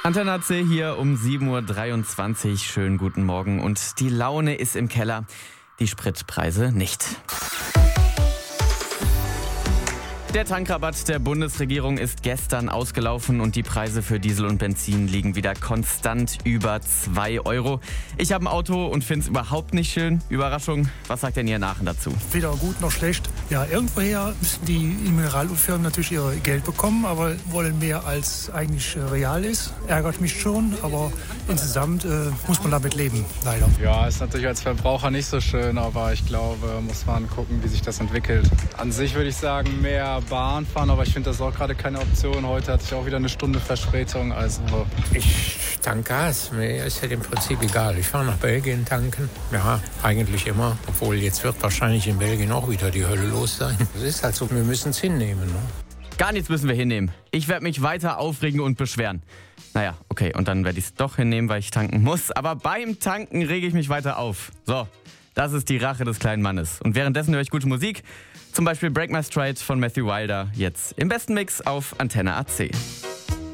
Antenne AC hier um 7.23 Uhr. Schönen guten Morgen. Und die Laune ist im Keller, die Spritpreise nicht. Der Tankrabatt der Bundesregierung ist gestern ausgelaufen und die Preise für Diesel und Benzin liegen wieder konstant über 2 Euro. Ich habe ein Auto und finde es überhaupt nicht schön. Überraschung, was sagt denn Ihr Nachen dazu? Weder gut noch schlecht. Ja, irgendwoher müssen die Mineralölfirmen natürlich ihr Geld bekommen, aber wollen mehr als eigentlich real ist. Ärgert mich schon, aber insgesamt muss man damit leben, leider. Ja, ist natürlich als Verbraucher nicht so schön, aber ich glaube, muss man gucken, wie sich das entwickelt. An sich würde ich sagen, mehr Bahn fahren, aber ich finde das auch gerade keine Option. Heute hatte ich auch wieder eine Stunde Verspätung, also... Ich tanke Gas, mir ist ja im Prinzip egal. Ich fahre nach Belgien tanken, ja, eigentlich immer. Obwohl jetzt wird wahrscheinlich in Belgien auch wieder die Hölle los sein. Das ist halt so, wir müssen es hinnehmen. Ne? Gar nichts müssen wir hinnehmen. Ich werde mich weiter aufregen und beschweren. Naja, okay, und dann werde ich es doch hinnehmen, weil ich tanken muss. Aber beim Tanken rege ich mich weiter auf. So, das ist die Rache des kleinen Mannes. Und währenddessen höre ich gute Musik. Zum Beispiel Break My Stride von Matthew Wilder. Jetzt im besten Mix auf Antenne AC.